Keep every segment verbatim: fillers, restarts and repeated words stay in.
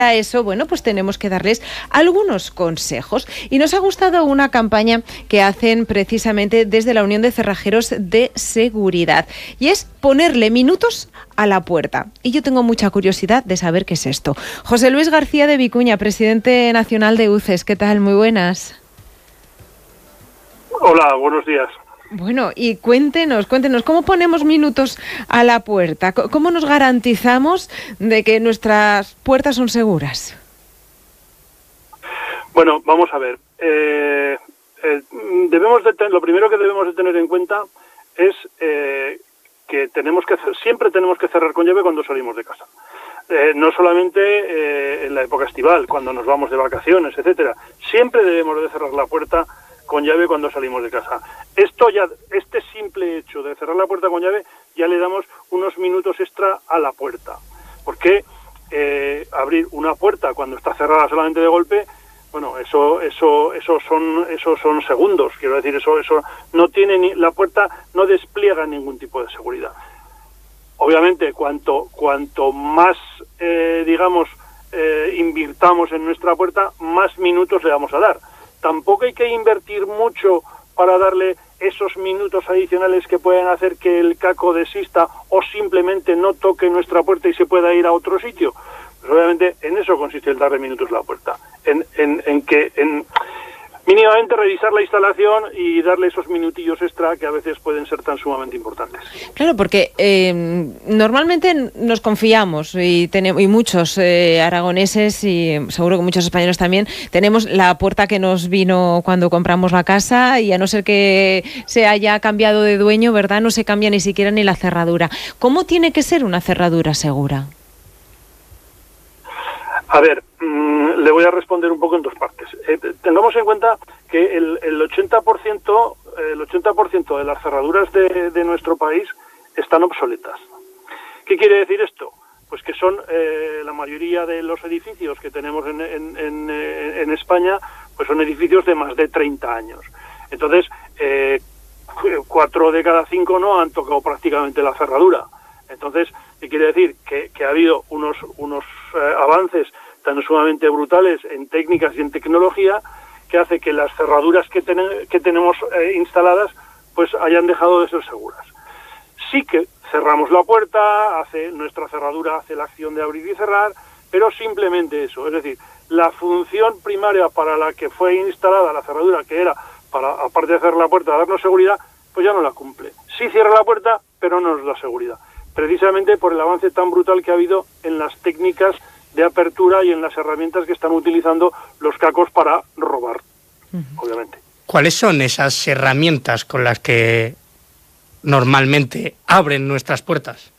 A eso, bueno, pues tenemos que darles algunos consejos. Y nos ha gustado una campaña que hacen precisamente desde la Unión de Cerrajeros de Seguridad. Y es ponerle minutos a la puerta. Y yo tengo mucha curiosidad de saber qué es esto. José Luis García de Vicuña, presidente nacional de U C E S. ¿Qué tal? Muy buenas. Hola, buenos días. Bueno, y cuéntenos, cuéntenos, ¿cómo ponemos minutos a la puerta? ¿Cómo nos garantizamos de que nuestras puertas son seguras? Bueno, vamos a ver. Eh, eh, debemos de ten- lo primero que debemos de tener en cuenta es eh, que tenemos que hacer, siempre tenemos que cerrar con llave cuando salimos de casa. Eh, no solamente eh, en la época estival, cuando nos vamos de vacaciones, etcétera. Siempre debemos de cerrar la puerta con llave cuando salimos de casa. Esto ya, este simple hecho de cerrar la puerta con llave, ya le damos unos minutos extra a la puerta. Porque eh, abrir una puerta cuando está cerrada solamente de golpe, bueno, eso, eso, eso son, eso son segundos. Quiero decir, eso, eso no tiene ni, la puerta no despliega ningún tipo de seguridad. Obviamente, cuanto, cuanto más, eh, digamos, eh, invirtamos en nuestra puerta, más minutos le vamos a dar. Tampoco hay que invertir mucho para darle esos minutos adicionales que pueden hacer que el caco desista o simplemente no toque nuestra puerta y se pueda ir a otro sitio. Pues obviamente en eso consiste el darle minutos a la puerta, en, en, en que en mínimamente revisar la instalación y darle esos minutillos extra que a veces pueden ser tan sumamente importantes. Claro, porque eh, normalmente nos confiamos y, tenemos, y muchos eh, aragoneses y seguro que muchos españoles también tenemos la puerta que nos vino cuando compramos la casa y a no ser que se haya cambiado de dueño, ¿verdad? No se cambia ni siquiera ni la cerradura. ¿Cómo tiene que ser una cerradura segura? A ver, mmm, le voy a responder un poco en dos partes. Eh, tengamos en cuenta que el, el ochenta por ciento, el ochenta por ciento de las cerraduras de, de nuestro país están obsoletas. ¿Qué quiere decir esto? Pues que son eh, la mayoría de los edificios que tenemos en, en, en, en España, pues son edificios de más de treinta años. Entonces, eh, cuatro de cada cinco no han tocado prácticamente la cerradura. Entonces, ¿qué quiere decir? Que, que ha habido unos, unos eh, avances tan sumamente brutales en técnicas y en tecnología que hace que las cerraduras que, ten, que tenemos eh, instaladas pues hayan dejado de ser seguras. Sí que cerramos la puerta, hace nuestra cerradura hace la acción de abrir y cerrar, pero simplemente eso. Es decir, la función primaria para la que fue instalada la cerradura, que era, para aparte de cerrar la puerta, darnos seguridad, pues ya no la cumple. Sí cierra la puerta, pero no nos da seguridad. Precisamente por el avance tan brutal que ha habido en las técnicas de apertura y en las herramientas que están utilizando los cacos para robar, uh-huh. obviamente. ¿Cuáles son esas herramientas con las que normalmente abren nuestras puertas?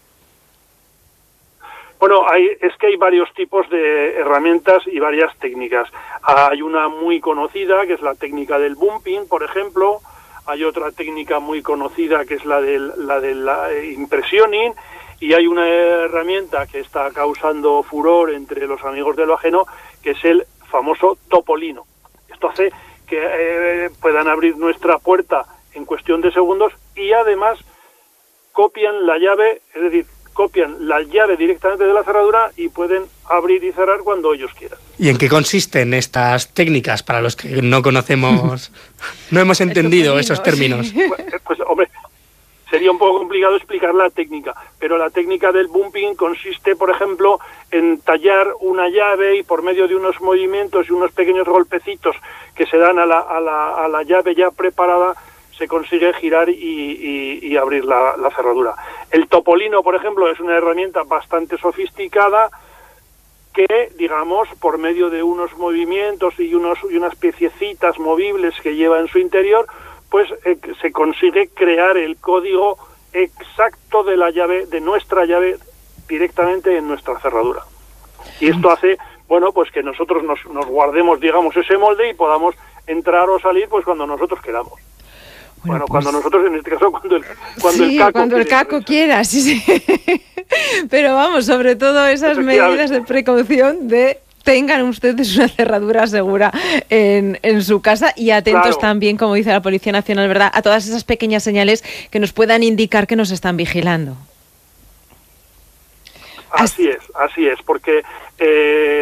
Bueno, hay, es que hay varios tipos de herramientas y varias técnicas. Hay una muy conocida, que es la técnica del bumping, por ejemplo. Hay otra técnica muy conocida que es la del la de la impressioning, y hay una herramienta que está causando furor entre los amigos de lo ajeno, que es el famoso topolino. Esto hace que eh, puedan abrir nuestra puerta en cuestión de segundos y además copian la llave, es decir, copian la llave directamente de la cerradura y pueden abrir y cerrar cuando ellos quieran. ¿Y en qué consisten estas técnicas para los que no conocemos, no hemos entendido esos términos? Pues, pues hombre, sería un poco complicado explicar la técnica, pero la técnica del bumping consiste, por ejemplo, en tallar una llave y por medio de unos movimientos y unos pequeños golpecitos que se dan a la, a la, a la llave ya preparada, se consigue girar y, y, y abrir la, la cerradura. El topolino, por ejemplo, es una herramienta bastante sofisticada que, digamos, por medio de unos movimientos y, unos, y unas piececitas movibles que lleva en su interior, pues eh, se consigue crear el código exacto de la llave, de nuestra llave, directamente en nuestra cerradura. Y esto hace, bueno, pues que nosotros nos, nos guardemos, digamos, ese molde y podamos entrar o salir pues cuando nosotros queramos. Bueno, bueno pues, cuando nosotros, en este caso, cuando el, cuando sí, el caco, cuando el caco quiera, sí, sí. Pero vamos, sobre todo esas medidas de precaución de tengan ustedes una cerradura segura en, en su casa y atentos claro. también, como dice la Policía Nacional, ¿verdad?, a todas esas pequeñas señales que nos puedan indicar que nos están vigilando. Así es, así es, porque... Eh,